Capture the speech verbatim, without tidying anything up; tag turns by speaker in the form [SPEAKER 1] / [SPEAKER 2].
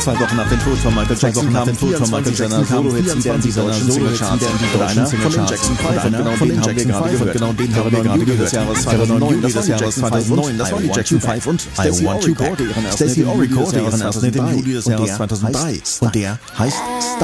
[SPEAKER 1] Zwei Wochen nach dem Tod von Michael Jackson kamen vierundzwanzig seiner Solo-Hits wieder in die deutschen Singlecharts. Und einer von den Jackson Five, und genau den haben wir gerade gehört. Genau den haben wir gerade gehört. zweitausendneun, das war die Jackson zweitausendneun, das war die Jackson Five und I Want You Back. Stacey Orico, ihren ersten Hit im Juli des Jahres zweitausenddrei. Und der heißt Star.